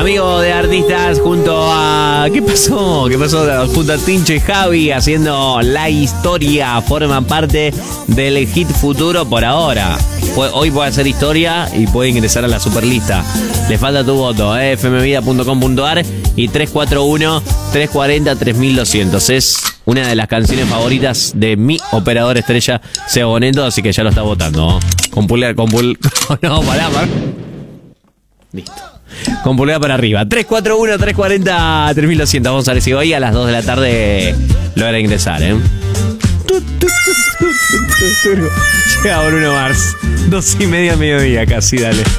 Amigo de artistas junto a... ¿Qué pasó? Junto a Tincho y Javi haciendo la historia. Forman parte del hit futuro por ahora. Hoy puede hacer historia y puede ingresar a la superlista. Le falta tu voto, fmvida.com.ar y 341-340-3200. Es una de las canciones favoritas de mi operador estrella, Seba Boneto, así que ya lo está votando. No, pará. Listo. Con pulgar para arriba. 341-340-3200. Vamos a ver si hoy a las 2 de la tarde logra ingresar, Llega Bruno Mars. 2:30 mediodía casi, dale.